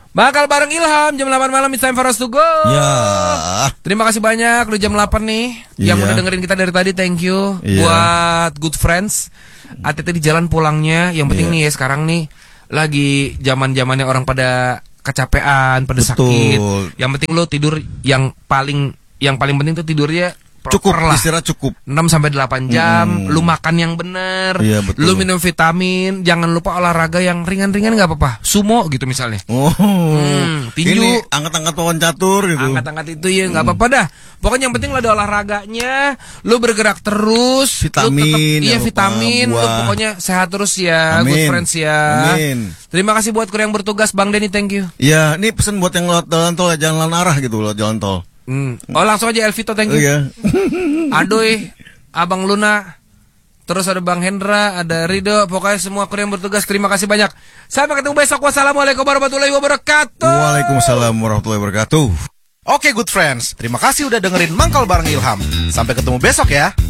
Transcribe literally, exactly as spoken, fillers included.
Bakal bareng Ilham jam delapan malam, it's time for us to go. Ya. Terima kasih banyak udah jam delapan nih. Yang Iya. udah dengerin kita dari tadi, thank you. Iya. Buat good friends. A T T di jalan pulangnya. Yang penting Iya. nih ya sekarang nih lagi zaman-zamannya orang pada kecapean, pada Betul. sakit. Yang penting lo tidur yang paling yang paling penting tuh tidurnya Cukup, proper lah. istirahat cukup. enam sampai delapan jam, Hmm. lu makan yang bener, Iya, betul. lu minum vitamin, jangan lupa olahraga yang ringan-ringan nggak apa-apa, sumo gitu misalnya. Oh, Hmm, tinju. ini angkat-angkat pawan catur gitu. Angkat-angkat itu ya nggak apa-apa dah. Pokoknya yang penting lo ada olahraganya, lu bergerak terus, Vitamin, lu tetep, iya jangan lupa, vitamin, lu buah. pokoknya sehat terus ya, good Amin. friends ya. Amin. Terima kasih buat kru yang bertugas, Bang Denny, thank you. Ya, ini pesan buat yang lewat jalan tol, ya, jangan lawan arah gitu loh, jalan tol. Hmm. Oh langsung aja Elvito, thank Oh you. iya. Aduy, Abang Luna, terus ada Bang Hendra, ada Rido, pokoknya semua kru yang bertugas, terima kasih banyak. Sampai ketemu besok. Wassalamualaikum warahmatullahi wabarakatuh. Waalaikumsalam warahmatullahi wabarakatuh. Oke good friends, terima kasih udah dengerin Mangkal bareng Ilham. Sampai ketemu besok ya.